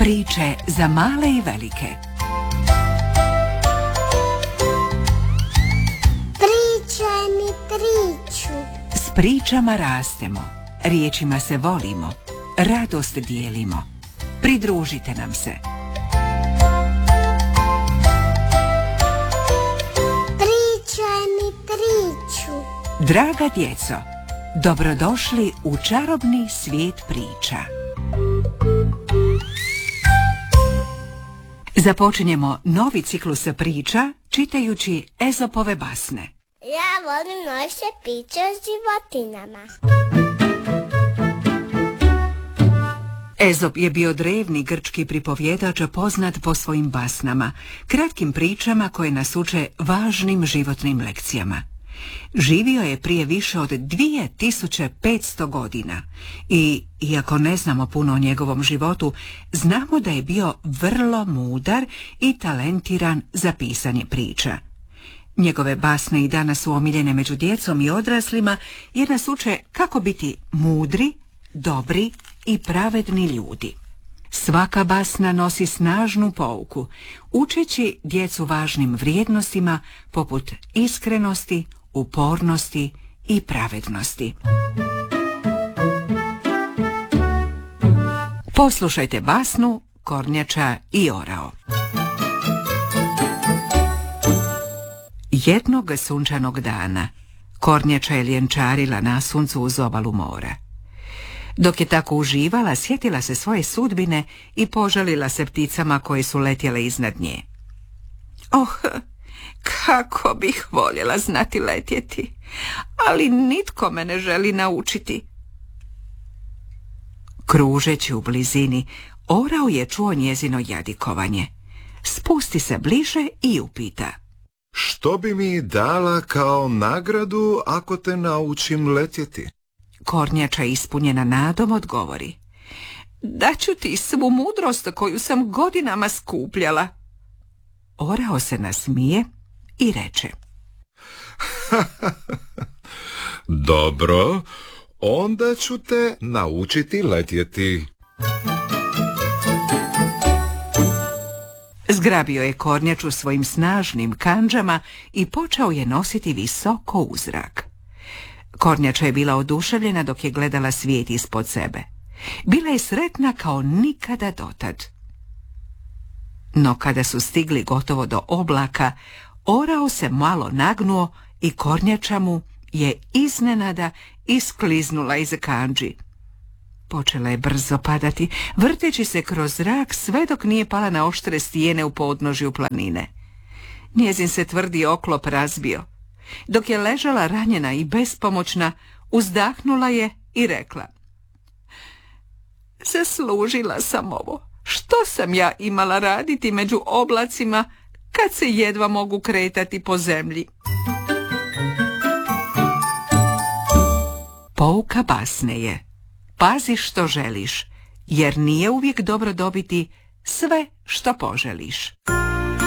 Priče za male i velike. Pričaj mi priču. S pričama rastemo, riječima se volimo, radost dijelimo. Pridružite nam se. Pričaj mi priču. Draga djeco, dobrodošli u čarobni svijet priča. Započinjemo novi ciklus priča čitajući Ezopove basne. Ja volim naše priče o životinjama. Ezop je bio drevni grčki pripovjedač poznat po svojim basnama, kratkim pričama koje nas uče važnim životnim lekcijama. Živio je prije više od 2500 godina i, iako ne znamo puno o njegovom životu, znamo da je bio vrlo mudar i talentiran za pisanje priča. Njegove basne i danas su omiljene među djecom i odraslima jer nas uče kako biti mudri, dobri i pravedni ljudi. Svaka basna nosi snažnu pouku, učeći djecu važnim vrijednostima poput iskrenosti, upornosti i pravednosti. Poslušajte basnu Kornjača i orao. Jednog sunčanog dana Kornjača je ljenčarila na suncu uz obalu mora. Dok je tako uživala, sjetila se svoje sudbine i požalila se pticama koje su letjele iznad nje. Oh, kako bih voljela znati letjeti, ali nitko me ne želi naučiti. Kružeći u blizini, orao je čuo njezino jadikovanje. Spusti se bliže i upita. Što bi mi dala kao nagradu ako te naučim letjeti? Kornjača ispunjena nadom odgovori. Daću ti svu mudrost koju sam godinama skupljala. Orao se nasmije i reče. Dobro, onda ću te naučiti letjeti. Zgrabio je Kornjaču svojim snažnim kandžama i počeo je nositi visoko u zrak. Kornjača je bila oduševljena dok je gledala svijet ispod sebe. Bila je sretna kao nikada dotad. No kada su stigli gotovo do oblaka, orao se malo nagnuo i Kornjača mu je iznenada iskliznula iz kandži. Počela je brzo padati, vrteći se kroz zrak sve dok nije pala na oštre stijene u podnožju planine. Njezin se tvrdi oklop razbio. Dok je ležala ranjena i bespomoćna, uzdahnula je i rekla. Zaslužila sam ovo. Što sam ja imala raditi među oblacima kad se jedva mogu kretati po zemlji? Pouka basne je: pazi što želiš, jer nije uvijek dobro dobiti sve što poželiš.